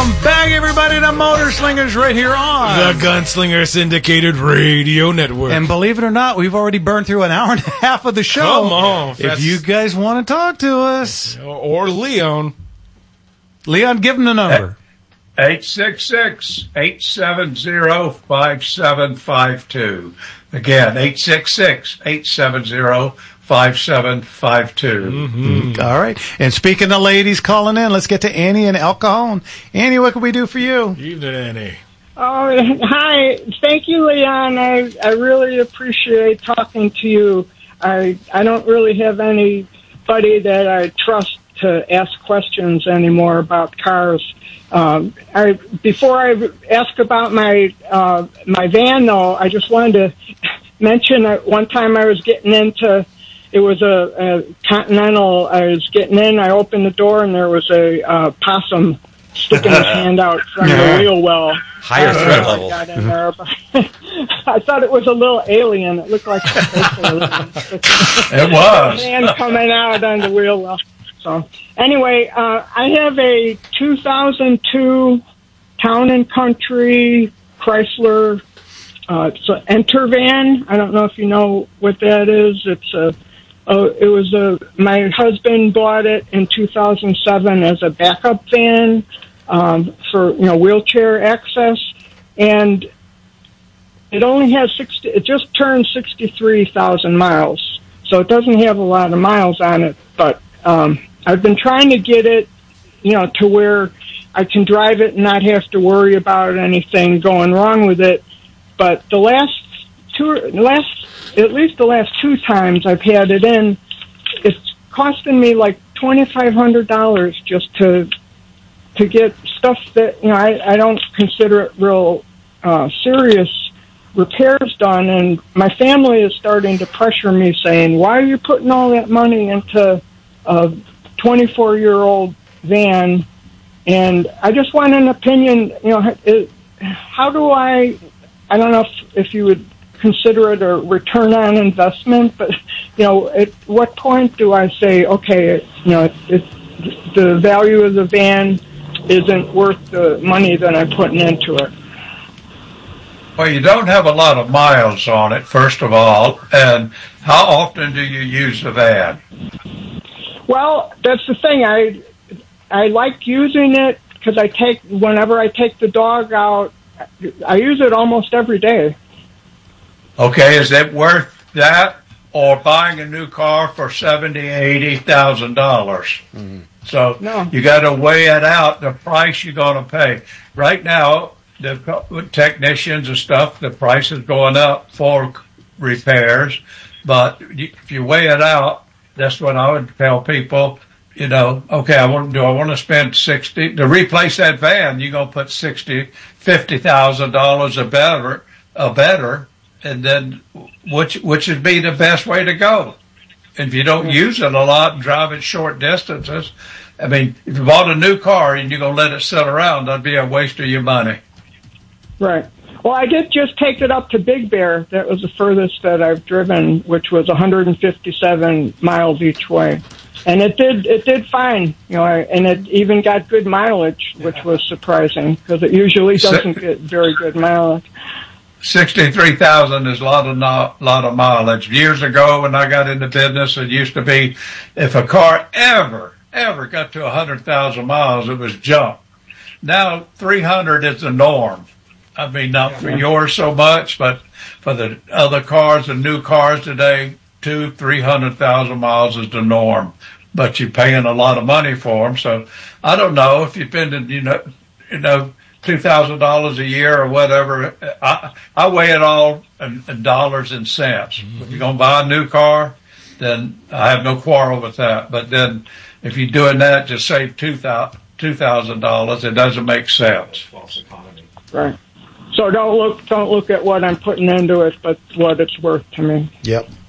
Welcome back, everybody, to Motor Slingers right here on the Gunslinger Syndicated Radio Network. And believe it or not, we've already burned through an hour and a half of the show. Come on. If you guys want to talk to us. Or Leon. Leon, give him the number. 866-870-5752. Again, 866-870-5752. Mm-hmm. All right. And speaking of ladies calling in, let's get to Annie and El Cajon. Annie, what can we do for you? Evening, Annie. Oh, hi. Thank you, Leon. I really appreciate talking to you. I don't really have anybody that I trust to ask questions anymore about cars. Before I ask about my van, though, I just wanted to mention that one time I was getting into, it was a Continental. I was getting in, I opened the door, and there was a possum sticking his hand out from the wheel well. Higher threat level. I got in there, but I thought it was a little alien. It looked like a space alien. It was. A hand coming out on the wheel well. So anyway, I have a 2002 Town and Country Chrysler. It's an Enter van. I don't know if you know what that is. My husband bought it in 2007 as a backup van for wheelchair access, and it only has it just turned 63,000 miles, so it doesn't have a lot of miles on it. But I've been trying to get it, to where I can drive it and not have to worry about anything going wrong with it. But at least the last two times I've had it in, it's costing me like $2,500 just to get stuff that I don't consider it real serious repairs done. And my family is starting to pressure me, saying, "Why are you putting all that money into a 24-year-old van?" And I just want an opinion. How do I don't know if you would consider it a return on investment, but at what point do I say, okay, the value of the van isn't worth the money that I'm putting into it? Well, you don't have a lot of miles on it, first of all, and how often do you use the van? Well, that's the thing. I like using it because whenever I take the dog out, I use it almost every day. Okay, is it worth that, or buying a new car for $70,000-$80,000? Mm-hmm. So no. You got to weigh it out, the price you're going to pay. Right now, the technicians and stuff, the price is going up for repairs. But if you weigh it out, that's what I would tell people. Okay, I want to spend $60,000 to replace that van? You're going to put $50,000 a better, and then which would be the best way to go? If you don't use it a lot and drive it short distances, I mean, if you bought a new car and you're going to let it sit around, that'd be a waste of your money. Right. Well, I did just take it up to Big Bear. That was the furthest that I've driven, which was 157 miles each way. And it did fine, and it even got good mileage, which was surprising because it usually doesn't get very good mileage. 63,000 is a lot of mileage. Years ago, when I got into business, it used to be if a car ever got to 100,000 miles, it was junk. Now 300 is the norm. I mean, not for yours so much, but for the other cars, the new cars today, 200,000-300,000 miles is the norm. But you're paying a lot of money for them. So I don't know if you're spending, $2,000 a year or whatever. I weigh it all in dollars and cents. Mm-hmm. If you're going to buy a new car, then I have no quarrel with that. But then if you're doing that to save $2,000, it doesn't make sense. False economy. Right. So don't look at what I'm putting into it, but what it's worth to me. Yep.